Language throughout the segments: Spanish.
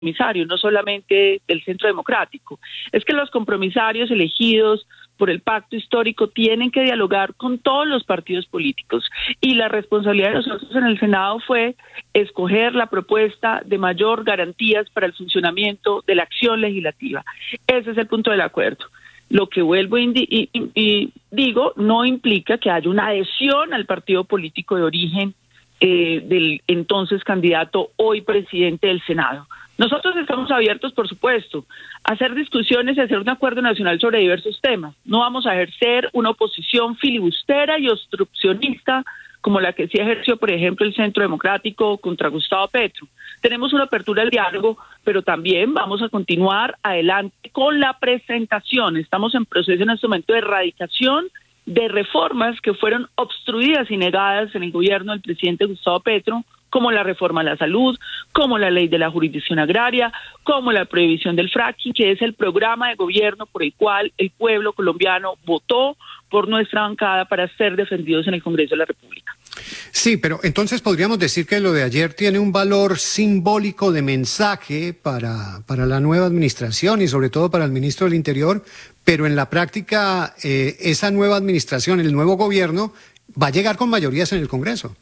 compromisarios, no solamente del Centro Democrático. Es que los compromisarios elegidos por el pacto histórico tienen que dialogar con todos los partidos políticos, y la responsabilidad de nosotros en el Senado fue escoger la propuesta de mayor garantías para el funcionamiento de la acción legislativa. Ese es el punto del acuerdo. Lo que vuelvo y digo no implica que haya una adhesión al partido político de origen del entonces candidato, hoy presidente del Senado. Nosotros estamos abiertos, por supuesto, a hacer discusiones y a hacer un acuerdo nacional sobre diversos temas. No vamos a ejercer una oposición filibustera y obstruccionista como la que sí ejerció, por ejemplo, el Centro Democrático contra Gustavo Petro. Tenemos una apertura al diálogo, pero también vamos a continuar adelante con la presentación. Estamos en proceso en este momento de erradicación de reformas que fueron obstruidas y negadas en el gobierno del presidente Gustavo Petro, como la reforma a la salud, como la ley de la jurisdicción agraria, como la prohibición del fracking, que es el programa de gobierno por el cual el pueblo colombiano votó por nuestra bancada para ser defendidos en el Congreso de la República. Sí, pero entonces podríamos decir que lo de ayer tiene un valor simbólico de mensaje para la nueva administración y sobre todo para el ministro del Interior, pero en la práctica esa nueva administración, el nuevo gobierno, va a llegar con mayorías en el Congreso.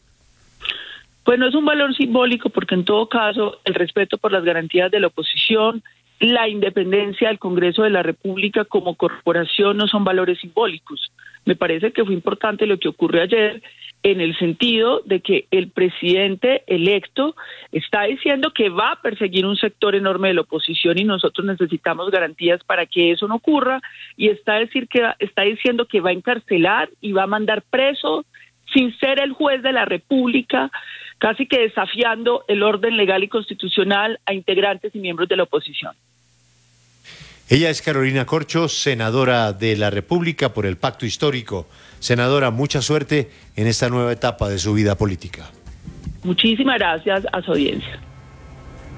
Pues no es un valor simbólico porque en todo caso el respeto por las garantías de la oposición, la independencia del Congreso de la República como corporación no son valores simbólicos. Me parece que fue importante lo que ocurrió ayer en el sentido de que el presidente electo está diciendo que va a perseguir un sector enorme de la oposición y nosotros necesitamos garantías para que eso no ocurra, y está diciendo que va a encarcelar y va a mandar preso sin ser el juez de la República, casi que desafiando el orden legal y constitucional a integrantes y miembros de la oposición. Ella es Carolina Corcho, senadora de la República por el Pacto Histórico. Senadora, mucha suerte en esta nueva etapa de su vida política. Muchísimas gracias a su audiencia.